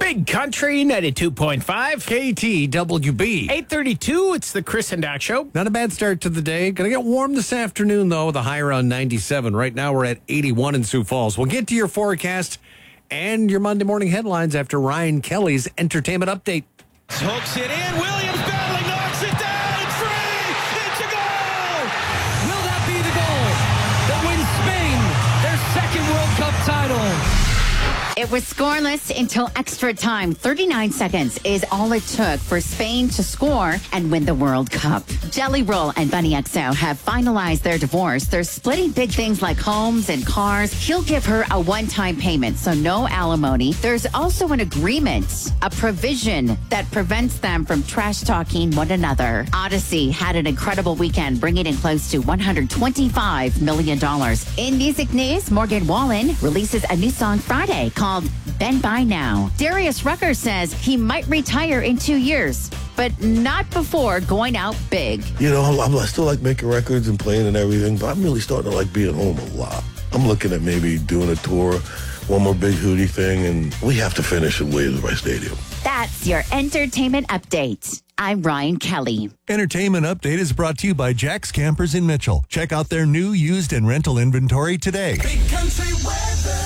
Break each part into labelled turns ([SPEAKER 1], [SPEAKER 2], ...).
[SPEAKER 1] Big Country 92.5.
[SPEAKER 2] KTWB.
[SPEAKER 1] 8:32, it's the Chris and Doc Show.
[SPEAKER 2] Not a bad start to the day. Gonna get warm this afternoon, though, with a high around 97. Right now, we're at 81 in Sioux Falls. We'll get to your forecast and your Monday morning headlines after Ryan Kelly's entertainment update.
[SPEAKER 3] Hooks it in. Williams battling, knocks it down. It's free. It's a goal.
[SPEAKER 4] Will that be the goal that wins Spain their second World Cup title?
[SPEAKER 5] It was scoreless until extra time. 39 seconds is all it took for Spain to score and win the World Cup. Jelly Roll and Bunny XO have finalized their divorce. They're splitting big things like homes and cars. He'll give her a one-time payment, so no alimony. There's also an agreement, a provision that prevents them from trash-talking one another. Odyssey had an incredible weekend, bringing in close to $125 million. In music news, Morgan Wallen releases a new song Friday called Bend By Now. Darius Rucker says he might retire in 2 years, but not before going out big.
[SPEAKER 6] You know, I still like making records and playing and everything, but I'm really starting to like being home a lot. I'm looking at maybe doing a tour, one more big Hootie thing, and we have to finish at Williams Brice Stadium.
[SPEAKER 5] That's your entertainment update. I'm Ryan Kelly.
[SPEAKER 7] Entertainment Update is brought to you by Jack's Campers in Mitchell. Check out their new, used, and rental inventory today.
[SPEAKER 3] Big country weather.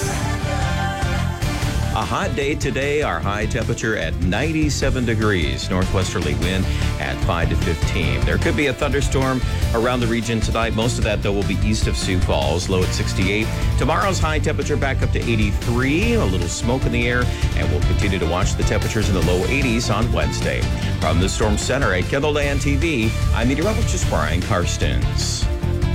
[SPEAKER 8] A hot day today, our high temperature at 97 degrees. Northwesterly wind at 5 to 15. There could be a thunderstorm around the region tonight. Most of that, though, will be east of Sioux Falls, low at 68. Tomorrow's high temperature back up to 83. A little smoke in the air, and we'll continue to watch the temperatures in the low 80s on Wednesday. From the Storm Center at KENDLE-LAND TV, I'm meteorologist Brian Karstens.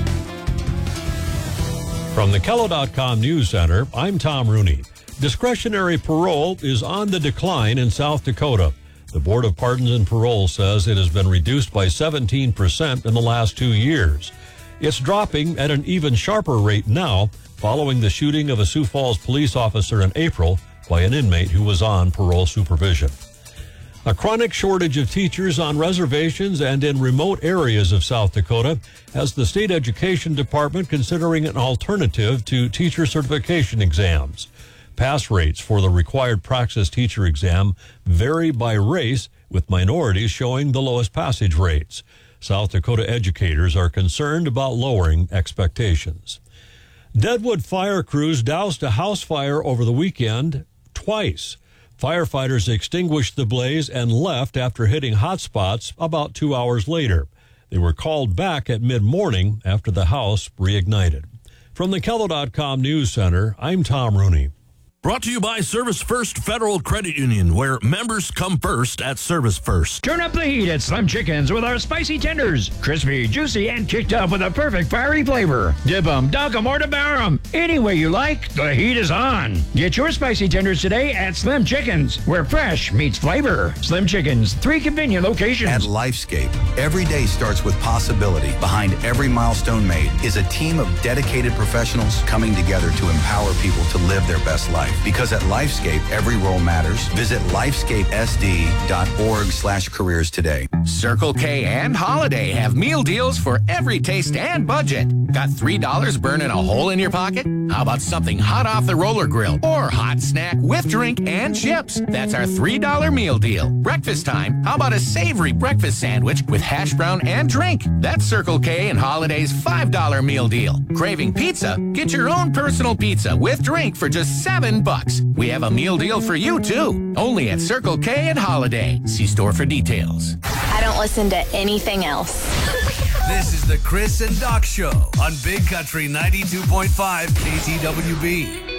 [SPEAKER 9] From the KELO.com News Center, I'm Tom Rooney. Discretionary parole is on the decline in South Dakota. The Board of Pardons and Parole says it has been reduced by 17% in the last 2 years. It's dropping at an even sharper rate now, following the shooting of a Sioux Falls police officer in April by an inmate who was on parole supervision. A chronic shortage of teachers on reservations and in remote areas of South Dakota has the State Education Department considering an alternative to teacher certification exams. Pass rates for the required praxis teacher exam vary by race, with minorities showing the lowest passage rates. South Dakota educators are concerned about lowering expectations. Deadwood fire crews doused a house fire over the weekend twice. Firefighters extinguished the blaze and left after hitting hot spots about 2 hours later. They were called back at mid-morning after the house reignited. From the KELO.com News Center, I'm Tom Rooney.
[SPEAKER 10] Brought to you by Service First Federal Credit Union, where members come first at Service First.
[SPEAKER 11] Turn up the heat at Slim Chickens with our spicy tenders. Crispy, juicy, and kicked up with a perfect fiery flavor. Dip 'em, dunk 'em, or devour 'em. Any way you like, the heat is on. Get your spicy tenders today at Slim Chickens, where fresh meets flavor. Slim Chickens, 3 convenient locations.
[SPEAKER 12] At Lifescape, every day starts with possibility. Behind every milestone made is a team of dedicated professionals coming together to empower people to live their best life. Because at Lifescape, every role matters. Visit lifescapesd.org/careers today.
[SPEAKER 13] Circle K and Holiday have meal deals for every taste and budget. Got $3 burning a hole in your pocket? How about something hot off the roller grill or hot snack with drink and chips? That's our $3 meal deal. Breakfast time? How about a savory breakfast sandwich with hash brown and drink? That's Circle K and Holiday's $5 meal deal. Craving pizza? Get your own personal pizza with drink for just $7. We have a meal deal for you, too. Only at Circle K and Holiday. See store for details.
[SPEAKER 14] I don't listen to anything else.
[SPEAKER 15] This is the Chris and Doc Show on Big Country 92.5 KTWB.